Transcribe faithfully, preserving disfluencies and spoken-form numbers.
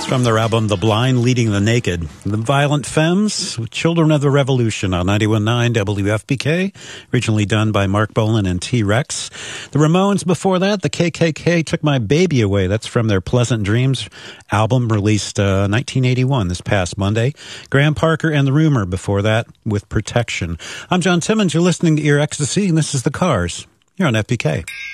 From their album The Blind Leading the Naked. The Violent Femmes, Children of the Revolution on ninety-one point nine W F P K, originally done by Mark Bolan and T-Rex. The Ramones before that, the K K K Took My Baby Away. That's from their Pleasant Dreams album released uh, nineteen eighty-one, this past Monday. Graham Parker and The Rumor before that with Protection. I'm John Timmons. You're listening to Ear Ecstasy, and this is The Cars. You're on F P K.